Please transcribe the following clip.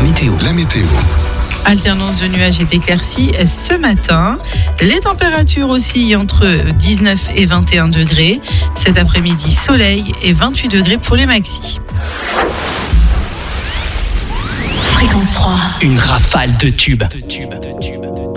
météo. Alternance de nuages et d'éclaircies ce matin. Les températures oscillent entre 19 et 21 degrés. Cet après-midi, soleil et 28 degrés pour les maxis. Fréquence 3. Une rafale de tubes.